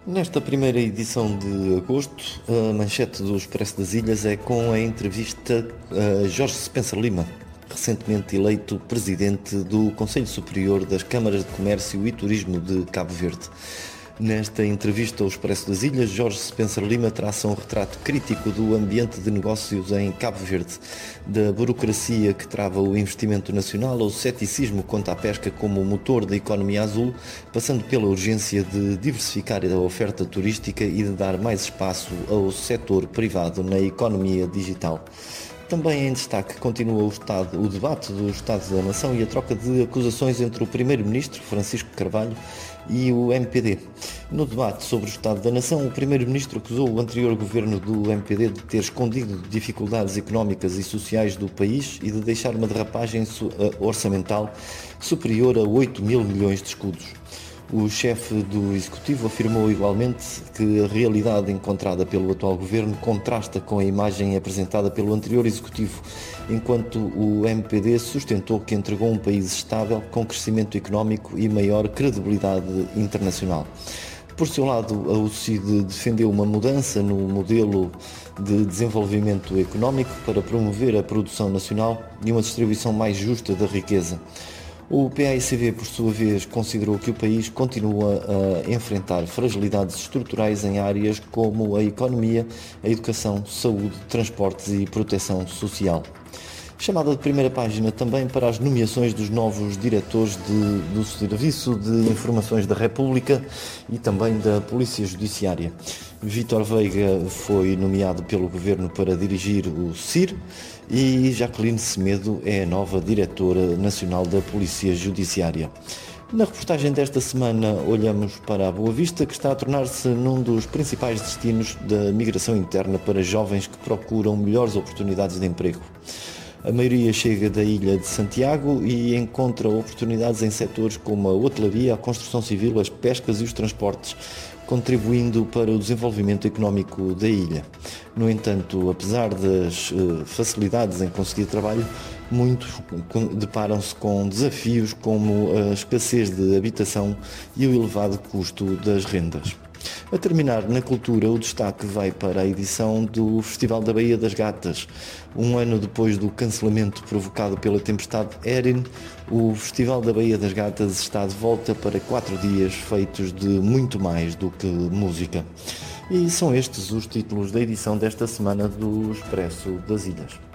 Nesta primeira edição de agosto, a manchete do Expresso das Ilhas é com a entrevista a Jorge Spencer Lima, recentemente eleito presidente do Conselho Superior das Câmaras de Comércio e Turismo de Cabo Verde. Nesta entrevista ao Expresso das Ilhas, Jorge Spencer Lima traça um retrato crítico do ambiente de negócios em Cabo Verde, da burocracia que trava o investimento nacional ao ceticismo quanto à pesca como motor da economia azul, passando pela urgência de diversificar a oferta turística e de dar mais espaço ao setor privado na economia digital. Também em destaque continua o debate do Estado da Nação e a troca de acusações entre o Primeiro-Ministro, Francisco Carvalho, e o MPD. No debate sobre o Estado da Nação, o Primeiro-Ministro acusou o anterior governo do MPD de ter escondido dificuldades económicas e sociais do país e de deixar uma derrapagem orçamental superior a 8 mil milhões de escudos. O chefe do Executivo afirmou igualmente que a realidade encontrada pelo atual governo contrasta com a imagem apresentada pelo anterior Executivo, enquanto o MPD sustentou que entregou um país estável, com crescimento económico e maior credibilidade internacional. Por seu lado, a UCID defendeu uma mudança no modelo de desenvolvimento económico para promover a produção nacional e uma distribuição mais justa da riqueza. O PAICV, por sua vez, considerou que o país continua a enfrentar fragilidades estruturais em áreas como a economia, a educação, saúde, transportes e proteção social. Chamada de primeira página também para as nomeações dos novos diretores do Serviço de Informações da República e também da Polícia Judiciária. Vítor Veiga foi nomeado pelo Governo para dirigir o CIR e Jacqueline Semedo é a nova Diretora Nacional da Polícia Judiciária. Na reportagem desta semana olhamos para a Boa Vista, que está a tornar-se num dos principais destinos da migração interna para jovens que procuram melhores oportunidades de emprego. A maioria chega da ilha de Santiago e encontra oportunidades em setores como a hotelaria, a construção civil, as pescas e os transportes, contribuindo para o desenvolvimento económico da ilha. No entanto, apesar das facilidades em conseguir trabalho, muitos deparam-se com desafios como a escassez de habitação e o elevado custo das rendas. A terminar na cultura, o destaque vai para a edição do Festival da Baía das Gatas. Um ano depois do cancelamento provocado pela tempestade Erin, o Festival da Baía das Gatas está de volta para 4 dias feitos de muito mais do que música. E são estes os títulos da edição desta semana do Expresso das Ilhas.